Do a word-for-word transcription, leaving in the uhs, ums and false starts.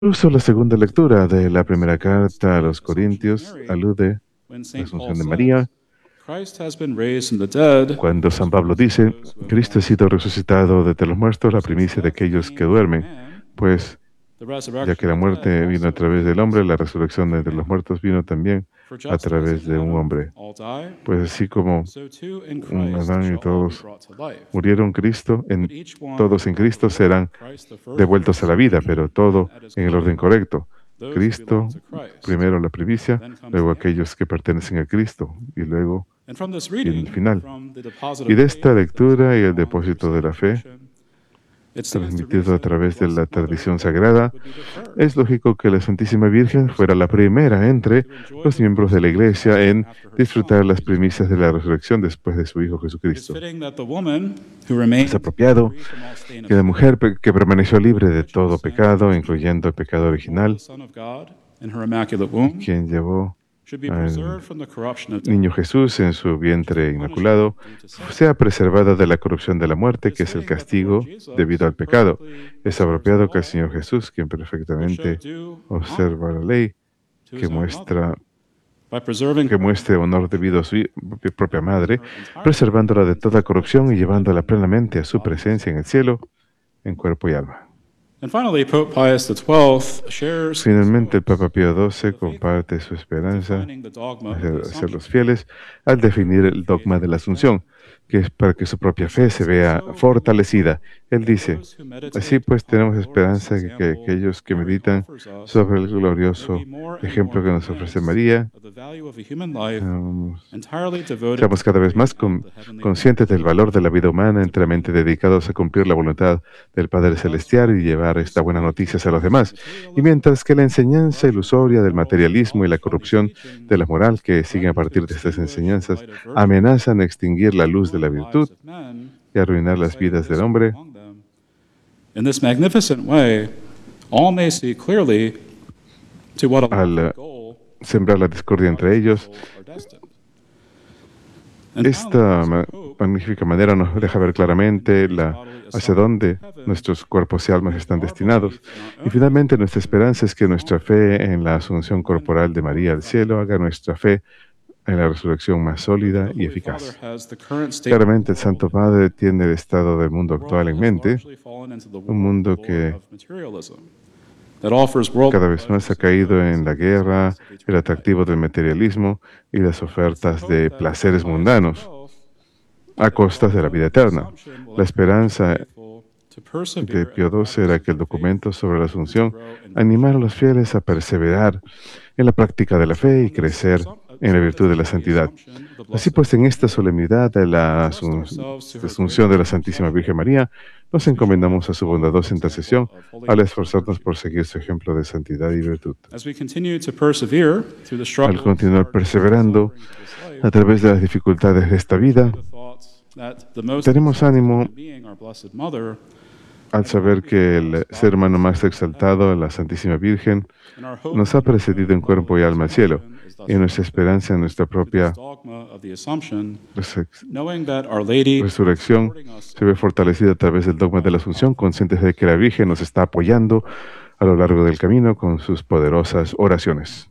Incluso la segunda lectura de la primera carta a los Corintios alude a when la Saint Paul Asunción de says, María, Christ has been raised from the dead, cuando San Pablo first dice, of those who have Cristo ha died. sido resucitado de entre los muertos, la For since primicia de death aquellos que came through duermen, man, pues the ya que resurrection la of the dead muerte vino a also través del hombre, la appears resurrección de through entre los man. muertos vino también For a just as través in de un Adam hombre. all die, Pues así como so too in un Christ Adán y shall all be todos brought to life. murieron Cristo, But en, each one todos en by the Cristo word of serán Christ the first devueltos a la fruits, vida, pero then todo at his en el orden coming, correcto. those who belong Cristo, to Christ. primero la primicia, Then comes luego the end. aquellos que pertenecen a Cristo, y luego And from this y el reading, final. from the deposit Y of de esta faith that has lectura y gone el on through depósito de la fe, tradition, it stands to transmitido a reason that the través de la Blessed tradición Mother sagrada, would be the es first, lógico que la Santísima Virgen first fuera la primera entre to enjoy los the miembros fruits de of la the Iglesia resurrection en after her disfrutar Son, las Jesus primicias de Christ. la resurrección después de su Hijo It is Jesucristo. fitting that the woman who Es remained apropiado free from all stain of que la sin, mujer pe- que permaneció libre de original todo sin, pecado, incluyendo el pecado who bore the original, Son of God in her immaculate y womb, quien llevó should be al preserved from the corruption of death, niño Jesús en su which is the vientre inmaculado, punishment due to sin. sea preservada de la corrupción de la muerte, It que is es el fitting that the Lord castigo Jesus, debido al who pecado. perfectly Es observes the apropiado que el law, Señor Jesús, quien would show perfectamente due honor observa la ley, to que his own mother muestra by preserving que her muestre honor debido a su hi- propia madre, her entirely preservándola de into toda the corrupción y presence of llevándola heaven plenamente a in su body and presencia en soul. el cielo, en cuerpo y alma. And finally, Pope Pius the twelfth shares his Finalmente, el hopes Papa Pío for doce the faithful, comparte su esperanza defining the dogma of hacia, the hacia los Assumption, fieles al definir el faith dogma de la is strong. Asunción, que es para que su propia He fe se says, vea so we fortalecida. Él that dice, those who así meditate pues upon the tenemos glorious esperanza de que example aquellos que Mary meditan offers us sobre el may be glorioso more and more ejemplo que nos ofrece convinced María, of the value of a human life um, entirely devoted seamos to cada vez carrying más out con- the heavenly conscientes plan, del valor de la vida humana, to enteramente bring dedicados a cumplir la voluntad del Padre thus Celestial while y the llevar esta buena illusory noticia hacia los teachings of demás. Y materialism, mientras que la enseñanza corruption of ilusoria del morals, and materialismo y la lawless phony corrupción de la teachings moral que siguen a threaten to partir de estas extinguish the enseñanzas light of virtue amenazan a extinguir la and luz de ruin la the virtud lives of men y arruinar by las inciting vidas del discord hombre. among them. In this magnificent way, all may see clearly to what a Al lofty eh, goal sembrar la discordia entre God's ellos, souls are destined. And finally, esta ma- Blessed Pope magnífica manera nos deja ver claramente la, hacia dónde nuestros cuerpos y almas están destinados. Y finalmente, nuestra esperanza es que nuestra fe en la asunción corporal de María al cielo haga nuestra fe en la resurrección más sólida y eficaz. Claramente, el Santo Padre tiene el estado del mundo actual en mente, un mundo que cada vez más ha caído en la guerra, el atractivo del materialismo y las ofertas de placeres mundanos a costas de la vida eterna. La esperanza de Pío doce era que el documento sobre la Asunción animara a los fieles a perseverar en la práctica de la fe y crecer en la virtud de la santidad. Así pues, en esta solemnidad de la asun- Asunción de la Santísima Virgen María, nos encomendamos a su bondadosa intercesión al esforzarnos por seguir su ejemplo de santidad y virtud. Al continuar perseverando a través de las dificultades de esta vida, tenemos ánimo al saber que el ser humano más exaltado, la Santísima Virgen, nos ha precedido en cuerpo y alma al cielo, y nuestra esperanza en nuestra propia resur- resurrección se ve fortalecida a través del dogma de la Asunción, conscientes de que la Virgen nos está apoyando a lo largo del camino con sus poderosas oraciones.